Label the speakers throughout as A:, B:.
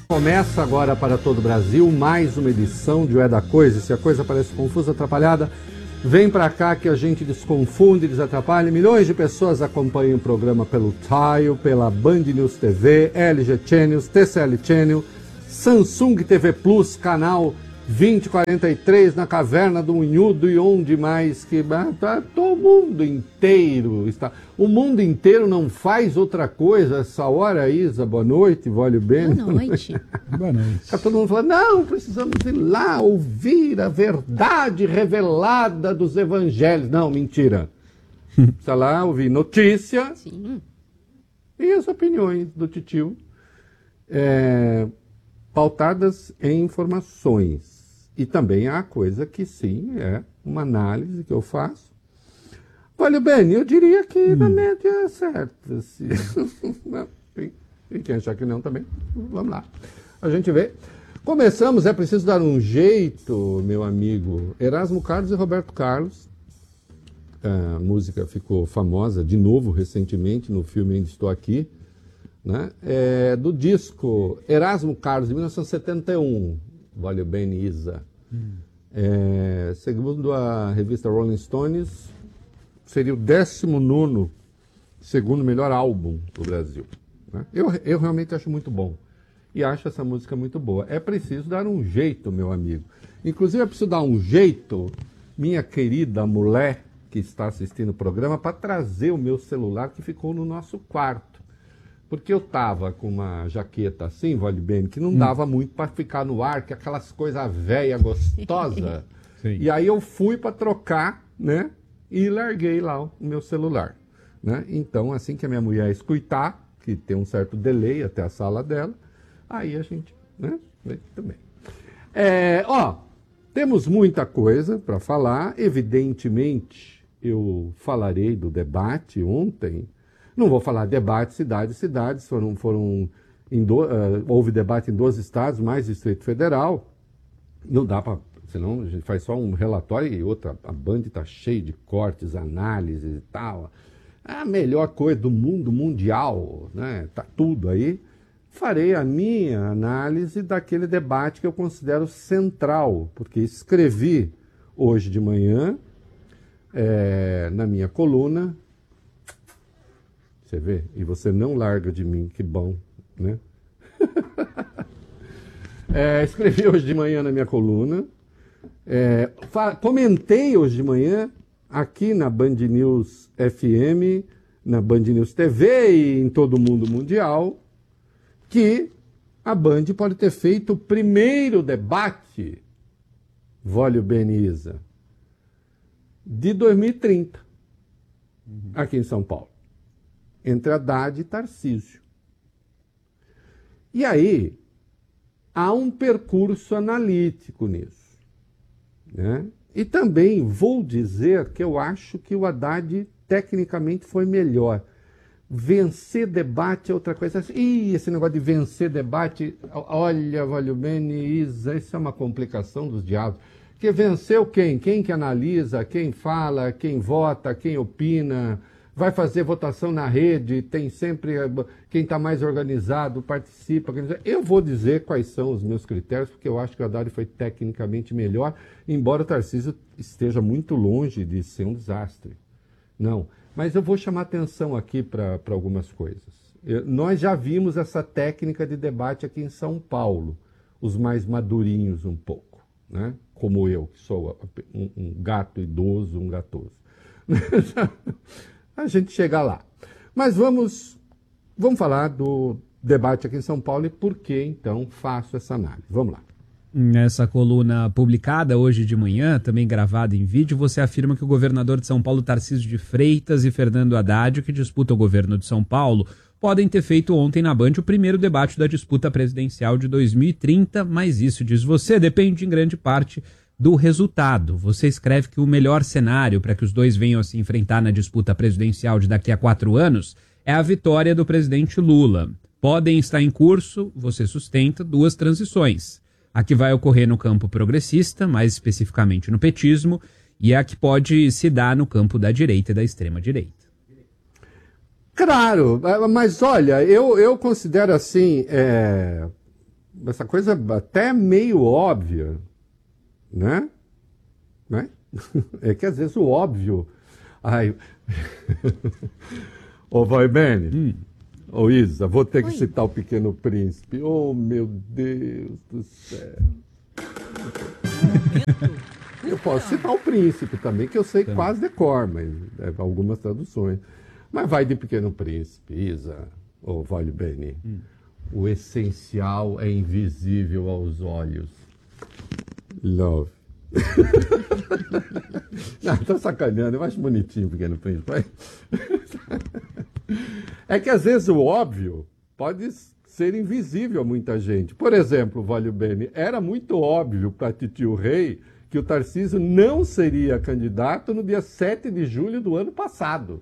A: Começa agora para todo o Brasil mais uma edição de O É da Coisa. Se a coisa parece confusa, atrapalhada, vem para cá que a gente desconfunde, desatrapalha. Milhões de pessoas acompanham o programa pelo Tile, pela Band News TV, LG Channels, TCL Channel, Samsung TV Plus, canal 2043 na Caverna do Unhudo e onde mais que todo mundo inteiro está. O mundo inteiro não faz outra coisa essa hora, Isa. Boa noite, Vólio Bene.
B: Boa noite.
C: Boa noite.
A: Está todo mundo falando, não, precisamos ir lá ouvir a verdade revelada dos evangelhos. Não, mentira. Precisa lá ouvir notícia.
B: Sim.
A: E as opiniões do titio pautadas em informações. E também há coisa que sim, é uma análise que eu faço. Olha bem, eu diria que na média é certo. Assim. E quem achar que não também, vamos lá. A gente vê. Começamos, é preciso dar um jeito, meu amigo. Erasmo Carlos e Roberto Carlos. A música ficou famosa de novo recentemente no filme Ainda Estou Aqui. Né? Do disco Erasmo Carlos, de 1971, Valeu bem, Isa. Segundo a revista Rolling Stones, seria o 19º segundo melhor álbum do Brasil. Né? Eu realmente acho muito bom. E acho essa música muito boa. É preciso dar um jeito, meu amigo. Inclusive, é preciso dar um jeito, minha querida mulher que está assistindo o programa, para trazer o meu celular que ficou no nosso quarto. Porque eu estava com uma jaqueta assim, Vale Bem, que não dava muito para ficar no ar, que aquelas coisas velha gostosa. E aí eu fui para trocar, né? E larguei lá o meu celular. Né? Então, assim que a minha mulher escutar, que tem um certo delay até a sala dela, aí a gente, né? Também. Temos muita coisa para falar. Evidentemente, eu falarei do debate ontem. Não vou falar debate cidades, houve debate em 2 estados, mais Distrito Federal. Não dá para, senão a gente faz só um relatório e outra, a Band está cheia de cortes, análises e tal. A melhor coisa do mundo mundial, né? Tá tudo aí. Farei a minha análise daquele debate que eu considero central, porque escrevi hoje de manhã, na minha coluna. Você vê? E você não larga de mim, que bom, né? Escrevi hoje de manhã na minha coluna, comentei hoje de manhã aqui na Band News FM, na Band News TV e em todo o mundo mundial, que a Band pode ter feito o primeiro debate, Vólio Beniza, de 2030, aqui em São Paulo. Entre Haddad e Tarcísio. E aí, há um percurso analítico nisso. Né? E também vou dizer que eu acho que o Haddad tecnicamente foi melhor. Vencer debate é outra coisa. Esse negócio de vencer debate, olha, Valeu bem, Isa, isso é uma complicação dos diabos. Porque venceu quem? Quem que analisa, quem fala, quem vota, quem opina... Vai fazer votação na rede, tem sempre quem está mais organizado, participa. Eu vou dizer quais são os meus critérios, porque eu acho que o Haddad foi tecnicamente melhor, embora o Tarcísio esteja muito longe de ser um desastre. Não, mas eu vou chamar atenção aqui para algumas coisas. Nós já vimos essa técnica de debate aqui em São Paulo, os mais madurinhos um pouco, né? Como eu, que sou um gato idoso, um gatoso. A gente chega lá. Mas vamos falar do debate aqui em São Paulo e por que, então, faço essa análise. Vamos lá.
C: Nessa coluna publicada hoje de manhã, também gravada em vídeo, você afirma que o governador de São Paulo, Tarcísio de Freitas, e Fernando Haddad, que disputam o governo de São Paulo, podem ter feito ontem na Band o primeiro debate da disputa presidencial de 2030, mas isso, diz você, depende em grande parte do resultado. Você escreve que o melhor cenário para que os dois venham a se enfrentar na disputa presidencial de daqui a 4 anos é a vitória do presidente Lula. Podem estar em curso, você sustenta, 2 transições. A que vai ocorrer no campo progressista, mais especificamente no petismo, e a que pode se dar no campo da direita e da extrema-direita.
A: Claro, mas olha, eu considero assim, essa coisa até meio óbvia, né? É que às vezes o óbvio... Ai... Ô, vai bem, ô Isa, vou ter que citar o Pequeno Príncipe. Oh, meu Deus do céu. Eu posso citar o Príncipe também, que eu sei quase de cor, mas algumas traduções. Mas vai de Pequeno Príncipe, Isa, ô, vale bem. O essencial é invisível aos olhos. Love. Não, tô sacaneando, eu acho bonitinho o Pequeno Príncipe. É que às vezes o óbvio pode ser invisível a muita gente. Por exemplo, Valio Bene, era muito óbvio para Titio Rei que o Tarcísio não seria candidato no dia 7 de julho do ano passado.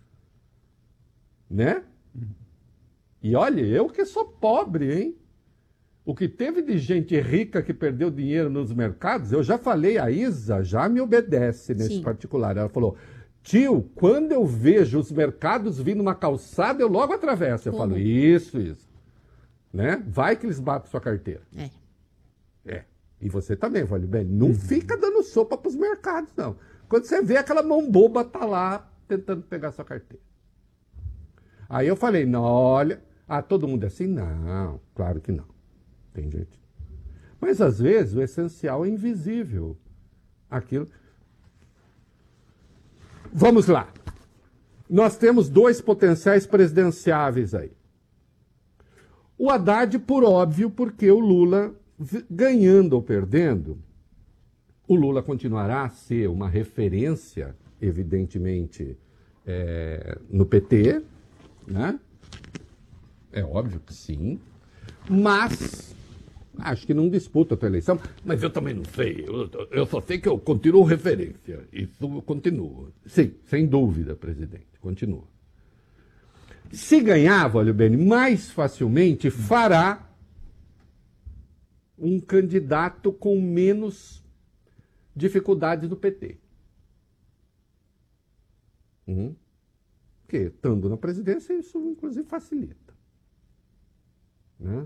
A: Né? E olha, eu que sou pobre, hein? O que teve de gente rica que perdeu dinheiro nos mercados, eu já falei, a Isa já me obedece nesse particular. Ela falou, tio, quando eu vejo os mercados vindo numa calçada, eu logo atravesso. Eu falo, isso. Né? Vai que eles batem sua carteira. E você também, Valio Bene. Não fica dando sopa para os mercados, não. Quando você vê aquela mão boba tá lá tentando pegar sua carteira. Aí eu falei, não, olha, todo mundo é assim? Não, claro que não. Tem gente. Mas às vezes o essencial é invisível. Aquilo. Vamos lá. Nós temos 2 potenciais presidenciáveis aí. O Haddad, por óbvio, porque o Lula, ganhando ou perdendo, o Lula continuará a ser uma referência, evidentemente, no PT, né? É óbvio que sim. Mas, acho que não disputa a tua eleição. Mas eu também não sei. Eu só sei que eu continuo referência. Isso continua. Sim, sem dúvida, presidente. Continua. Se ganhar, Valio Bene, mais facilmente fará um candidato com menos dificuldades do PT. Porque, estando na presidência, isso inclusive facilita. Né?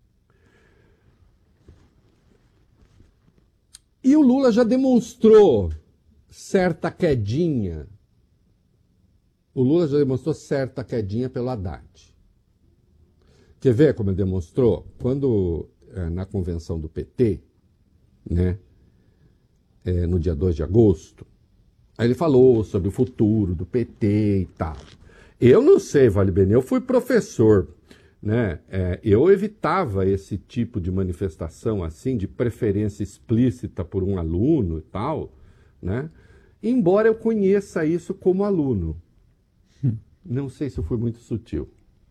A: E o Lula já demonstrou certa quedinha. O Lula já demonstrou certa quedinha pelo Haddad. Quer ver como ele demonstrou? Quando, na convenção do PT, né, no dia 2 de agosto, aí ele falou sobre o futuro do PT e tal. Eu não sei, Valio Bene, eu fui professor, né? Eu evitava esse tipo de manifestação assim, de preferência explícita por um aluno e tal, né? Embora eu conheça isso como aluno. Não sei se eu fui muito sutil.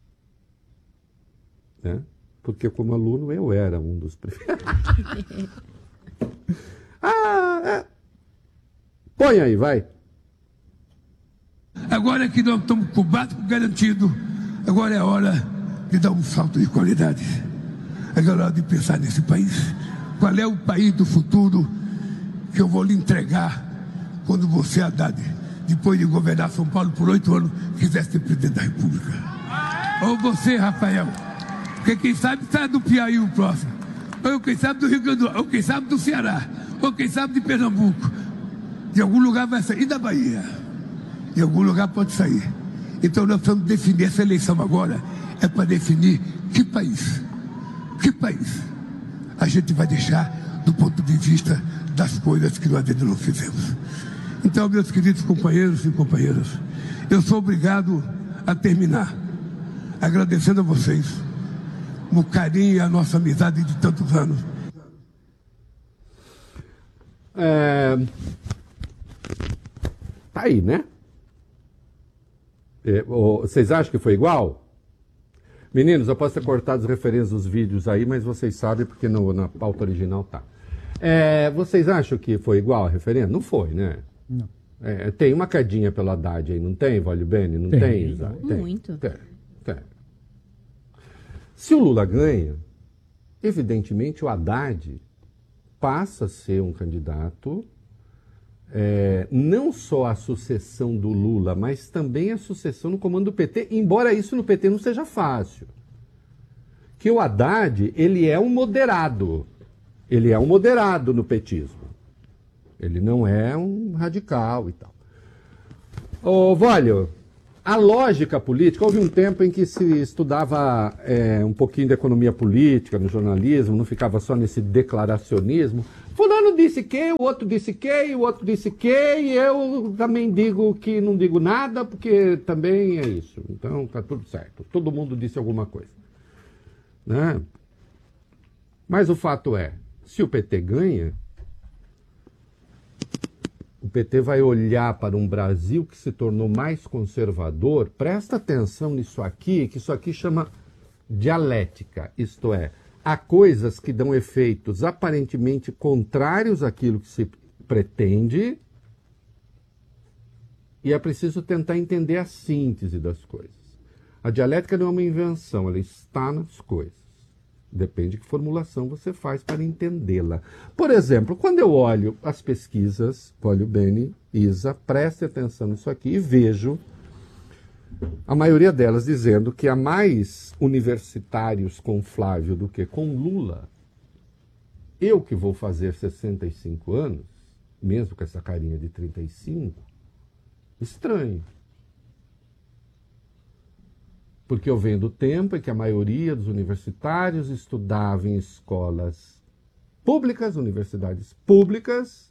A: Né? Porque como aluno eu era um dos preferidos. Põe aí, vai.
B: Agora que nós estamos com o básico garantido, agora é a hora de dar um salto de qualidade. Agora é a hora de pensar nesse país. Qual é o país do futuro que eu vou lhe entregar quando você, Haddad, depois de governar São Paulo por 8 anos, quisesse ser presidente da República? Ou você, Rafael, porque quem sabe sai do Piauí o próximo, ou quem sabe do Rio Grande do Norte, ou quem sabe do Ceará, ou quem sabe de Pernambuco. De algum lugar vai sair da Bahia. De algum lugar pode sair. Então nós precisamos definir essa eleição agora. É para definir que país a gente vai deixar do ponto de vista das coisas que nós ainda não fizemos. Então, meus queridos companheiros e companheiras, eu sou obrigado a terminar agradecendo a vocês o carinho e a nossa amizade de tantos anos.
A: Tá aí, né? Vocês acham que foi igual? Meninos, eu posso ter cortado as referências dos vídeos aí, mas vocês sabem porque na pauta original tá. Vocês acham que foi igual a referência? Não foi, né?
C: Não.
A: Tem uma quedinha pelo Haddad aí, não tem, Valio Bene? Não tem, Isa?
D: Muito.
A: Tem. Se o Lula ganha, evidentemente o Haddad passa a ser um candidato, não só a sucessão do Lula, mas também a sucessão no comando do PT, embora isso no PT não seja fácil. que o Haddad, ele é um moderado. Ele é um moderado no petismo. Ele não é um radical e tal. Ô, Vólio, a lógica política, houve um tempo em que se estudava um pouquinho de economia política no jornalismo, não ficava só nesse declaracionismo. Fulano disse que, o outro disse que, o outro disse que, e eu também digo que não digo nada, porque também é isso. Então tá tudo certo. Todo mundo disse alguma coisa. Né? Mas o fato é, se o PT ganha, o PT vai olhar para um Brasil que se tornou mais conservador. Presta atenção nisso aqui, que isso aqui chama dialética. Isto é, há coisas que dão efeitos aparentemente contrários àquilo que se pretende, e é preciso tentar entender a síntese das coisas. A dialética não é uma invenção, ela está nas coisas. Depende de que formulação você faz para entendê-la. Por exemplo, quando eu olho as pesquisas, olho Beni, Isa, preste atenção nisso aqui e vejo a maioria delas dizendo que há mais universitários com Flávio do que com Lula. Eu que vou fazer 65 anos, mesmo com essa carinha de 35, estranho. Porque eu venho do tempo em que a maioria dos universitários estudava em escolas públicas, universidades públicas,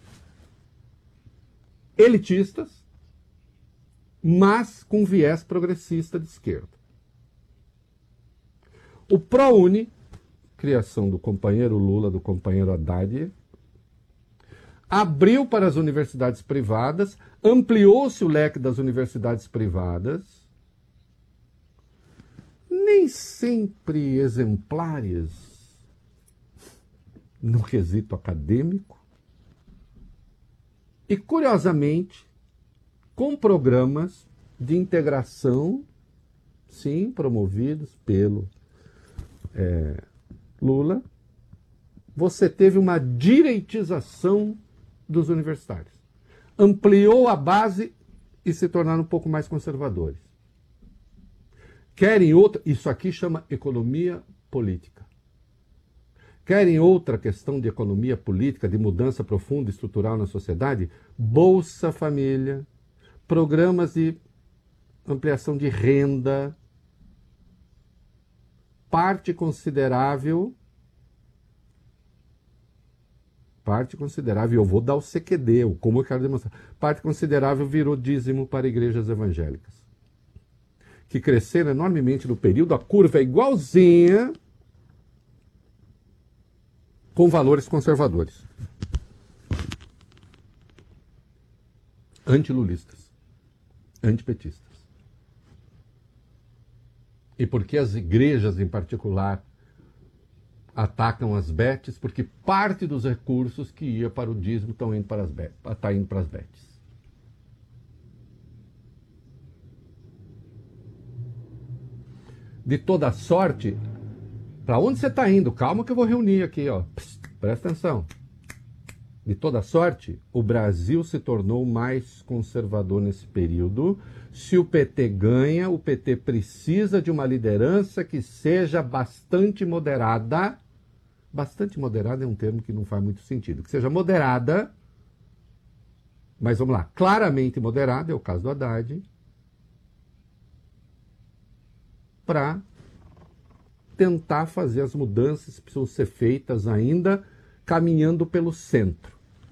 A: elitistas, mas com viés progressista de esquerda. O ProUni, criação do companheiro Lula, do companheiro Haddad, abriu para as universidades privadas, ampliou-se o leque das universidades privadas, nem sempre exemplares no quesito acadêmico, e, curiosamente, com programas de integração, sim, promovidos pelo Lula, você teve uma direitização dos universitários. Ampliou a base e se tornaram um pouco mais conservadores. Querem outra, isso aqui chama economia política. Querem outra questão de economia política, de mudança profunda e estrutural na sociedade? Bolsa Família, programas de ampliação de renda, parte considerável, eu vou dar o CQD, como eu quero demonstrar, parte considerável virou dízimo para igrejas evangélicas, que cresceram enormemente no período, a curva é igualzinha, com valores conservadores. Antilulistas, antipetistas. E por que as igrejas, em particular, atacam as betes? Porque parte dos recursos que ia para o dízimo está indo para as betes. De toda sorte, para onde você está indo? Calma que eu vou reunir aqui, ó. Presta atenção. De toda sorte, o Brasil se tornou mais conservador nesse período. Se o PT ganha, o PT precisa de uma liderança que seja bastante moderada. Bastante moderada é um termo que não faz muito sentido. Que seja moderada, mas vamos lá, claramente moderada, é o caso do Haddad, para tentar fazer as mudanças que precisam ser feitas ainda caminhando pelo centro.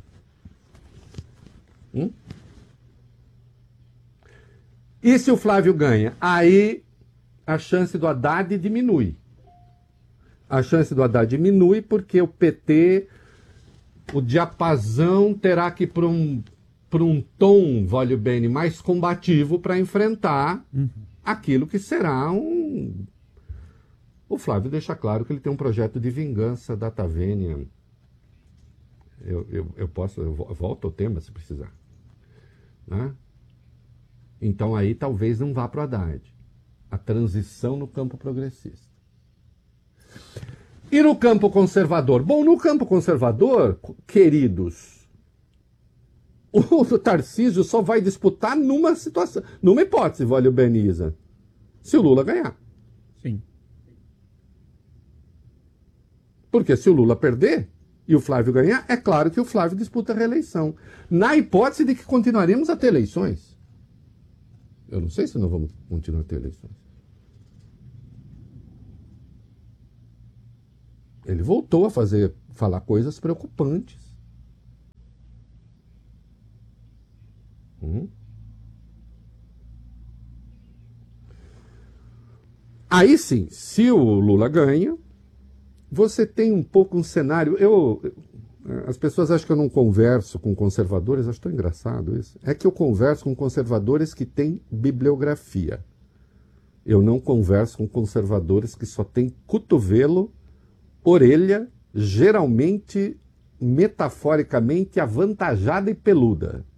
A: E se o Flávio ganha? Aí a chance do Haddad diminui. A chance do Haddad diminui porque o PT, o diapasão terá que ir para um tom, vale bem, mais combativo para enfrentar aquilo que será um... O Flávio deixa claro que ele tem um projeto de vingança data vênia. Eu volto ao tema se precisar. Né? Então aí talvez não vá para o Haddad. A transição no campo progressista. E no campo conservador? Bom, no campo conservador, queridos, o Tarcísio só vai disputar numa situação, numa hipótese, vale o Beniza, se o Lula ganhar.
C: Sim.
A: Porque se o Lula perder e o Flávio ganhar, é claro que o Flávio disputa a reeleição. Na hipótese de que continuaremos a ter eleições. Eu não sei se não vamos continuar a ter eleições. Ele voltou a falar coisas preocupantes. Aí sim, se o Lula ganha, você tem um pouco um cenário... As pessoas acham que eu não converso com conservadores, acho tão engraçado isso. É que eu converso com conservadores que têm bibliografia. Eu não converso com conservadores que só têm cotovelo, orelha, geralmente, metaforicamente, avantajada e peluda.